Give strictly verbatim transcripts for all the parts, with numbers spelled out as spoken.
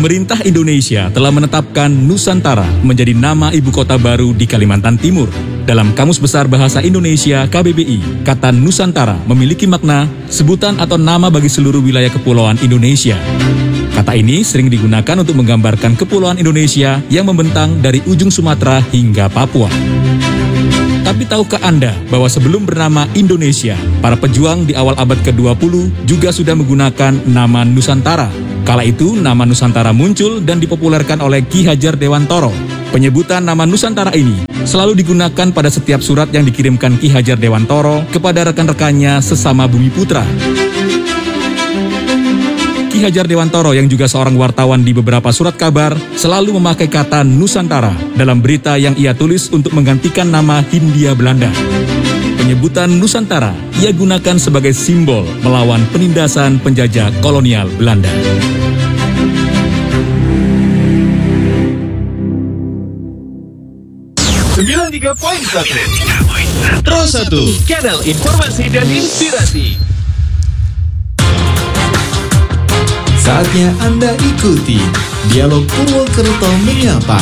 Pemerintah Indonesia telah menetapkan Nusantara menjadi nama ibu kota baru di Kalimantan Timur. Dalam Kamus Besar Bahasa Indonesia K B B I, kata Nusantara memiliki makna sebutan atau nama bagi seluruh wilayah kepulauan Indonesia. Kata ini sering digunakan untuk menggambarkan kepulauan Indonesia yang membentang dari ujung Sumatera hingga Papua. Tapi tahukah Anda bahwa sebelum bernama Indonesia, para pejuang di awal abad ke dua puluh juga sudah menggunakan nama Nusantara. Kala itu, nama Nusantara muncul dan dipopulerkan oleh Ki Hajar Dewantoro. Penyebutan nama Nusantara ini selalu digunakan pada setiap surat yang dikirimkan Ki Hajar Dewantoro kepada rekan-rekannya sesama Bumi Putra. Ki Hajar Dewantoro yang juga seorang wartawan di beberapa surat kabar selalu memakai kata Nusantara dalam berita yang ia tulis untuk menggantikan nama Hindia Belanda. Penyebutan Nusantara ia gunakan sebagai simbol melawan penindasan penjajah kolonial Belanda. sembilan puluh tiga koma satu Pro satu, kanal informasi dan inspirasi. Saatnya Anda ikuti Dialog Purwokerto Menyapa.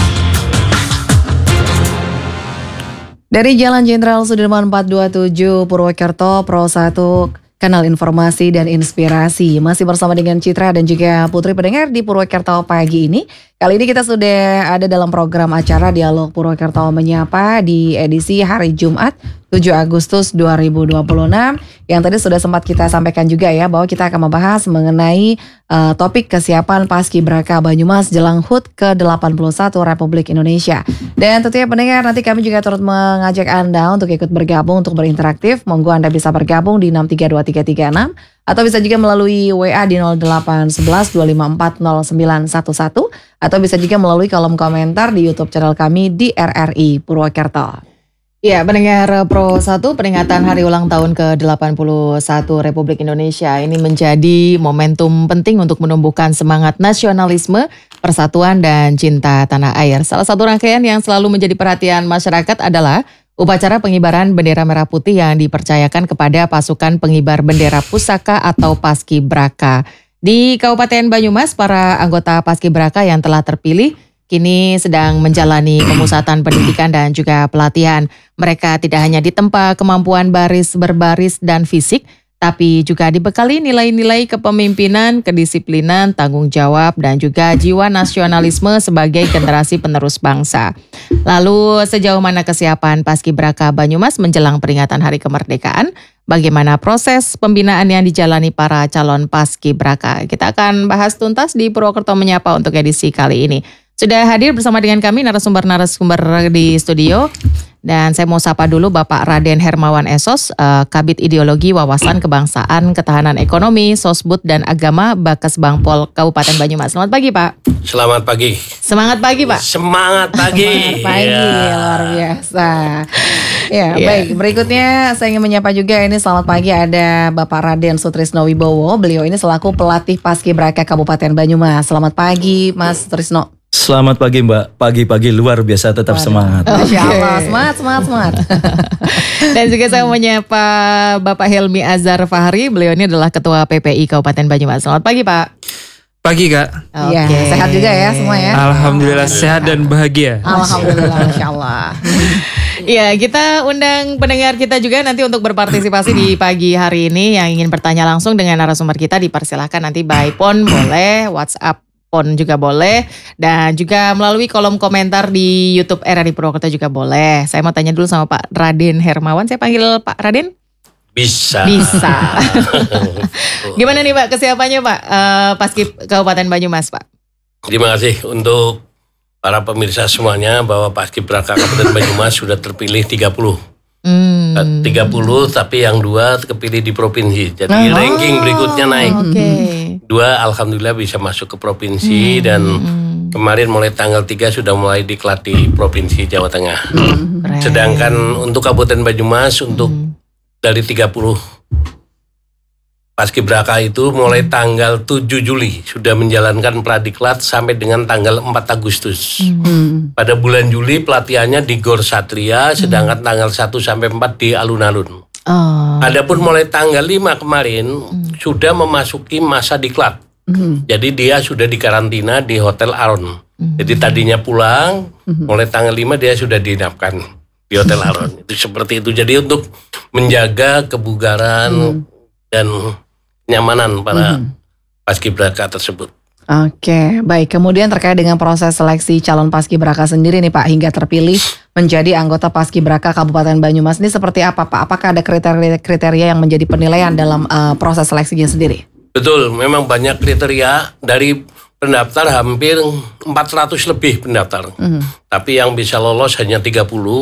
Dari Jalan Jenderal Sudirman empat dua tujuh Purwokerto, Pro satu, kanal informasi dan inspirasi. Masih bersama dengan Citra dan juga Putri pendengar di Purwokerto pagi ini. Kali ini kita sudah ada dalam program acara Dialog Purwokerto Menyapa di edisi hari Jumat tujuh Agustus dua ribu dua puluh enam. Yang tadi sudah sempat kita sampaikan juga ya bahwa kita akan membahas mengenai uh, topik kesiapan Paskibraka Banyumas jelang H U T ke delapan puluh satu Republik Indonesia. Dan tentunya pendengar, nanti kami juga turut mengajak Anda untuk ikut bergabung, untuk berinteraktif. Monggo Anda bisa bergabung di enam tiga dua tiga tiga enam atau bisa juga melalui W A di nol delapan satu satu dua lima empat nol sembilan satu satu atau bisa juga melalui kolom komentar di YouTube channel kami di R R I Purwokerto. Ya, pendengar Pro satu, peringatan hari ulang tahun ke delapan puluh satu Republik Indonesia ini menjadi momentum penting untuk menumbuhkan semangat nasionalisme, persatuan dan cinta tanah air. Salah satu rangkaian yang selalu menjadi perhatian masyarakat adalah upacara pengibaran bendera merah putih yang dipercayakan kepada pasukan pengibar bendera pusaka atau Paskibraka. Di Kabupaten Banyumas, para anggota Paskibraka yang telah terpilih kini sedang menjalani pemusatan pendidikan dan juga pelatihan. Mereka tidak hanya ditempa kemampuan baris berbaris dan fisik, tapi juga dibekali nilai-nilai kepemimpinan, kedisiplinan, tanggung jawab, dan juga jiwa nasionalisme sebagai generasi penerus bangsa. Lalu sejauh mana kesiapan Paskibraka Banyumas menjelang peringatan Hari Kemerdekaan? Bagaimana proses pembinaan yang dijalani para calon Paskibraka? Kita akan bahas tuntas di Purwokerto Menyapa untuk edisi kali ini. Sudah hadir bersama dengan kami narasumber-narasumber di studio. Dan saya mau sapa dulu Bapak Raden Hermawan Esos, uh, Kabid Ideologi Wawasan Kebangsaan Ketahanan Ekonomi, Sosbud dan Agama Bakes Bangpol Kabupaten Banyumas. Selamat pagi Pak. Selamat pagi. Semangat pagi Pak. Semangat pagi. Semangat pagi, ya. Luar biasa. Ya, ya, baik. Berikutnya saya ingin menyapa juga ini selamat pagi ada Bapak Raden Sutrisno Wibowo. Beliau ini selaku pelatih Paskibraka Kabupaten Banyumas. Selamat pagi Mas Sutrisno. Selamat pagi Mbak, pagi-pagi luar biasa tetap Waduh. Semangat. Masya Allah, semangat, semangat, semangat. Dan juga saya menyapa Bapak Helmi Azhar Fahri, beliau ini adalah Ketua P P I Kabupaten Banyumas. Selamat pagi Pak. Pagi Kak. Oke, okay. Sehat juga ya semua ya. Alhamdulillah sehat dan bahagia. Alhamdulillah, Masya Allah. Ya, kita undang pendengar kita juga nanti untuk berpartisipasi di pagi hari ini. Yang ingin bertanya langsung dengan narasumber kita dipersilahkan nanti by phone boleh, WhatsApp pon juga boleh, dan juga melalui kolom komentar di YouTube R R I Purwokerto juga boleh. Saya mau tanya dulu sama Pak Raden Hermawan. Saya panggil Pak Raden? Bisa. Bisa. Gimana nih Pak kesiapannya Pak uh, Paski Kabupaten Banyumas Pak? Terima kasih untuk para pemirsa semuanya bahwa Paskibraka Kabupaten Banyumas sudah terpilih tiga puluh. Hmm. tiga puluh tapi yang dua kepilih di provinsi. Jadi oh. ranking berikutnya naik. Okay. Dua alhamdulillah bisa masuk ke provinsi hmm. dan kemarin mulai tanggal tiga sudah mulai diklat di provinsi Jawa Tengah. Hmm. Sedangkan untuk Kabupaten Banyumas untuk hmm. dari tiga puluh Paskibraka itu mulai tanggal tujuh Juli sudah menjalankan pradiklat sampai dengan tanggal empat Agustus. Hmm. Pada bulan Juli pelatihannya di Gor Satria, sedangkan hmm. tanggal satu sampai empat di alun-alun. Oh. Adapun mulai tanggal lima kemarin hmm. sudah memasuki masa diklat. Mhm. Jadi dia sudah dikarantina di Hotel Aron. Jadi tadinya pulang, mulai tanggal lima dia sudah diinapkan di Hotel Aron. Itu seperti itu. Jadi untuk menjaga kebugaran dan kenyamanan para paskibraka tersebut. Oke, baik. Kemudian terkait dengan proses seleksi calon paskibraka sendiri nih Pak, hingga terpilih menjadi anggota paskibraka Kabupaten Banyumas ini seperti apa Pak? Apakah ada kriteria-kriteria yang menjadi penilaian dalam uh, proses seleksinya sendiri? Betul, memang banyak kriteria. Dari pendaftar hampir empat ratus lebih pendaftar. Tapi yang bisa lolos hanya tiga puluh.